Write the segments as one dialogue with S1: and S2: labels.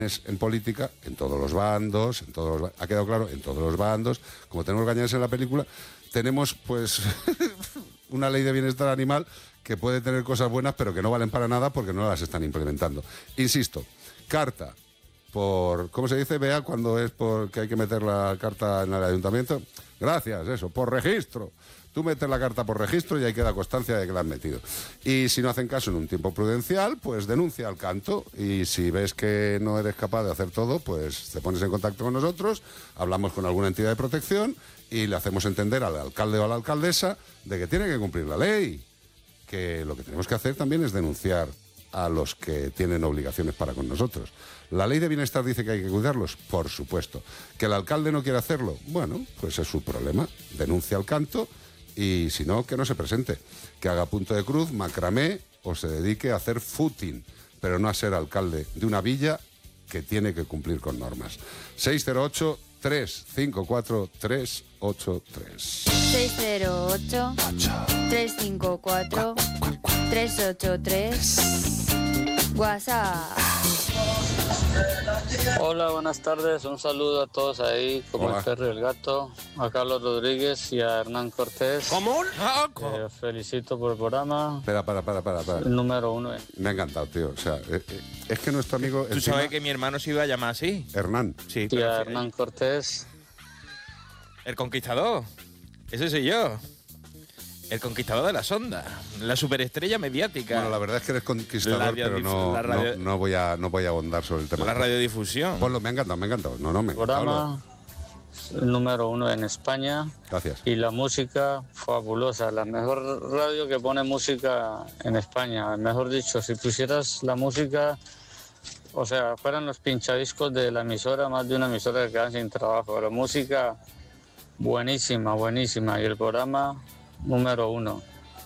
S1: en política, en todos los bandos, ha quedado claro, en todos los bandos, como tenemos gañanes en la película, tenemos pues una ley de bienestar animal que puede tener cosas buenas, pero que no valen para nada porque no las están implementando. Insisto, carta por, ¿cómo se dice, Bea, cuando es porque hay que meter la carta en el ayuntamiento? Gracias, eso, por registro. Tú metes la carta por registro y ahí queda constancia de que la has metido. Y si no hacen caso en un tiempo prudencial, pues denuncia al canto. Y si ves que no eres capaz de hacer todo, pues te pones en contacto con nosotros, hablamos con alguna entidad de protección y le hacemos entender al alcalde o a la alcaldesa de que tiene que cumplir la ley. Que lo que tenemos que hacer también es denunciar a los que tienen obligaciones para con nosotros. ¿La ley de bienestar dice que hay que cuidarlos? Por supuesto. ¿Que el alcalde no quiere hacerlo? Bueno, pues es su problema. Denuncia al canto. Y si no, que no se presente, que haga punto de cruz, macramé o se dedique a hacer footing, pero no a ser alcalde de una villa que tiene que cumplir con normas. 608-354-383.
S2: 608-354-383. WhatsApp.
S3: Hola, buenas tardes, un saludo a todos ahí, como
S1: Hola.
S3: el perro y el gato, a Carlos Rodríguez y a Hernán Cortés.
S4: ¿Cómo?
S3: Felicito por el programa,
S1: Espera, para.
S3: el número 1.
S1: Me ha encantado, tío. O sea, es que nuestro amigo...
S4: ¿Tú sabes que mi hermano se iba a llamar así?
S1: Hernán.
S4: Sí,
S3: Y
S4: pero
S3: a
S4: al final-
S3: Hernán Cortés,
S4: El conquistador. Ese soy yo. El conquistador de la sonda. La superestrella mediática.
S1: Bueno, la verdad es que eres conquistador,
S4: La
S1: pero
S4: radio-
S1: no voy a ahondar sobre el tema.
S4: La radiodifusión.
S1: Ponlo, me ha encantado. No, me ha encantado.
S3: programa, el número 1 en España.
S1: Gracias.
S3: Y la música fabulosa, la mejor radio que pone música en España. Mejor dicho, si pusieras la música, o sea, fueran los pinchadiscos de la emisora, más de una emisora que quedan sin trabajo. La música buenísima. Y el programa número 1.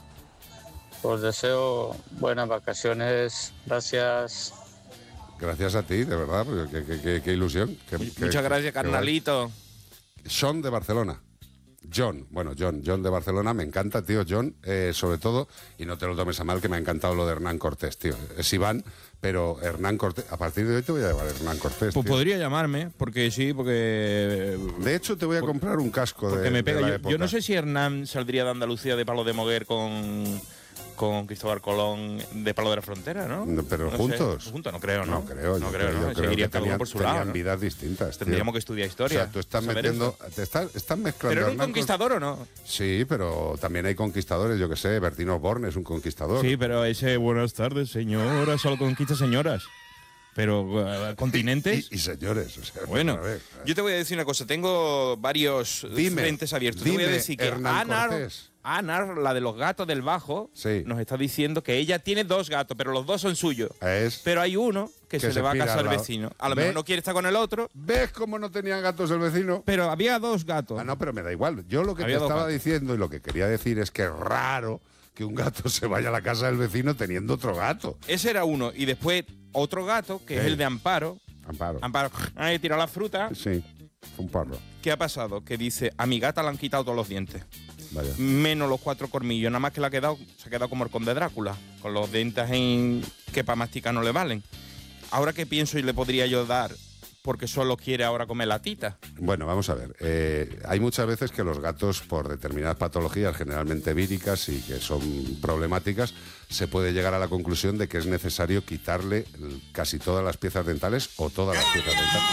S3: Os deseo buenas vacaciones. Gracias.
S1: Gracias a ti, de verdad, porque qué ilusión.
S4: Muchas gracias, carnalito.
S1: Son de Barcelona. John de Barcelona, me encanta, tío, John, sobre todo, y no te lo tomes a mal, que me ha encantado lo de Hernán Cortés, tío. Es Iván, pero Hernán Cortés, a partir de hoy te voy a llamar Hernán Cortés,
S5: Pues
S1: tío.
S5: podría llamarme, porque sí, porque...
S1: De hecho, te voy a comprar un casco
S5: Porque
S1: de,
S5: me pega.
S1: de la
S5: Yo
S1: época.
S5: no sé si Hernán saldría de Andalucía de Palo de Moguer con Cristóbal Colón de Palo de la Frontera, ¿no?
S1: No, pero
S5: No sé.
S1: juntos.
S5: Juntos, no creo, ¿no?
S1: No creo,
S5: No
S1: yo
S5: creo, ¿no?
S1: yo creo
S5: Seguiría
S1: que
S5: cada uno por su lado,
S1: tenían
S5: ¿no?
S1: vidas distintas, tío.
S5: Tendríamos que estudiar
S1: O
S5: historia.
S1: sea, tú estás
S5: saber
S1: metiendo,
S5: eso.
S1: estás mezclando.
S5: ¿Pero era un
S1: Hernán
S5: conquistador o no?
S1: Sí, pero también hay conquistadores, yo que sé, Bertino Borne es un conquistador.
S5: Sí, pero ese buenas tardes, señoras, solo conquista señoras. Pero continentes...
S1: Y señores, o sea,
S5: Bueno,
S1: a ver,
S4: Yo te voy a decir una cosa. Tengo varios
S1: Dime,
S4: frentes abiertos. Te voy a
S1: dime,
S4: decir que
S1: Hernán Cortés.
S4: Anar, la de los gatos del Bajo,
S1: Sí.
S4: nos está diciendo que ella tiene 2 gatos, pero los 2 son suyos.
S1: Es.
S4: Pero hay uno que se le va a
S1: pira
S4: casar
S1: al
S4: al
S1: lado.
S4: vecino. A lo
S1: Ve-
S4: mejor no quiere estar con el otro.
S1: ¿Ves cómo no tenía gatos el vecino?
S5: Pero había 2 gatos.
S1: Ah, no, pero me da igual. Yo lo que
S5: Había
S1: te
S5: dos
S1: estaba
S5: gatos.
S1: diciendo y lo que quería decir es que es raro que un gato se vaya a la casa del vecino teniendo otro gato.
S4: Ese era uno. Y después otro gato, que es
S1: Sí.
S4: el de Amparo.
S1: Amparo.
S4: Amparo, ahí tira la fruta.
S1: Sí, fue un parro.
S4: ¿Qué ha pasado? Que dice, a mi gata le han quitado todos los dientes.
S1: Vaya.
S4: Menos los 4 colmillos. Nada más que se ha quedado como el conde Drácula. Con los dientes que para masticar no le valen. Ahora que pienso y le podría yo dar, porque solo quiere ahora comer la tita.
S1: Bueno, vamos a ver. Hay muchas veces que los gatos, por determinadas patologías, generalmente víricas y que son problemáticas, se puede llegar a la conclusión de que es necesario quitarle casi todas las piezas dentales o todas las piezas dentales.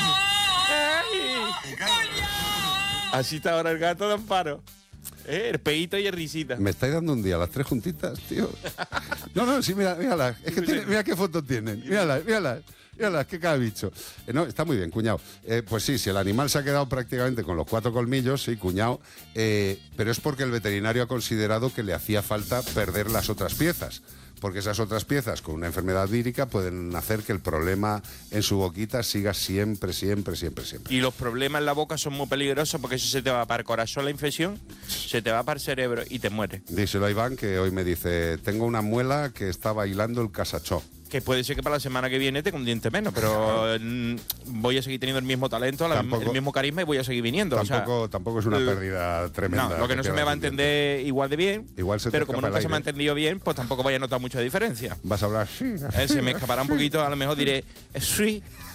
S4: Así está ahora el gato de Amparo. El peito y el risita.
S1: Me estáis dando un día las 3 juntitas, tío. No, sí, mírala. Es que mira qué fotos tienen. Míralas, qué cada bicho. No, está muy bien, cuñado. Pues sí, si el animal se ha quedado prácticamente con los 4 colmillos, sí, cuñado, pero es porque el veterinario ha considerado que le hacía falta perder las otras piezas. Porque esas otras piezas con una enfermedad vírica pueden hacer que el problema en su boquita siga siempre.
S4: Y los problemas en la boca son muy peligrosos porque eso se te va para el corazón la infección, se te va para el cerebro y te mueres.
S1: Díselo a Iván, que hoy me dice, tengo una muela que está bailando el casachó.
S4: Que puede ser que para la semana que viene tenga un diente menos, pero voy a seguir teniendo el mismo talento,
S1: Tampoco-
S4: el mismo carisma y voy a seguir viniendo. O sea,
S1: Tampoco es una pérdida tremenda.
S4: no, lo que no se me va a entender igual de bien,
S1: Igual se te
S4: pero como
S1: escapa
S4: nunca
S1: el
S4: se me ha
S1: aire.
S4: entendido bien, pues tampoco vaya a notar mucha diferencia.
S1: Vas a hablar así.
S4: Se me escapará un poquito, a lo mejor diré, sí,